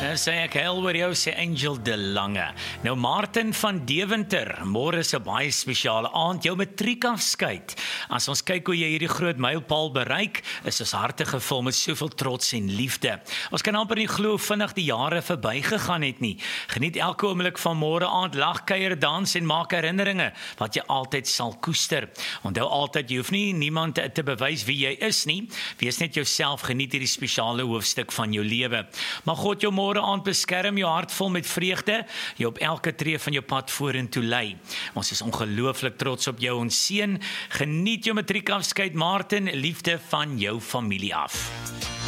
Sê ek heel oor jou, sê Angel de Lange. Nou Martin van Deventer, môre is 'n baie spesiale aand, jou matriekafskeid. As ons kyk hoe jy hierdie groot mylpaal bereik, is ons harte gevul met soveel trots en liefde. Ons kan amper nie glo hoe vinnig die jare verbygegaan het nie. Geniet elke oomblik van môre aand, lag, kuier, dans en maak herinneringe wat jy altyd sal koester. Onthou altyd, jy hoef nie niemand te bewys wie jy is nie. Wees net jouself, geniet hierdie spesiale hoofstuk van jou lewe. Mag God jou môre aand beskerm, jou hart vol met vreugde, jy op elke tree van jou pad vorentoe lei. Ons is ongelooflik trots op jou, ons seun. Geniet jou matriekafskeid, Martin, liefde van jou familie af.